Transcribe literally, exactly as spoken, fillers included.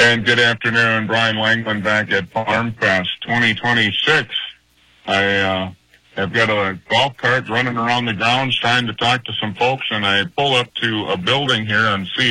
And good afternoon, Brian Langland back at Farm Fest twenty twenty-six. I uh, have got a golf cart running around the grounds trying to talk to some folks, and I pull up to a building here on C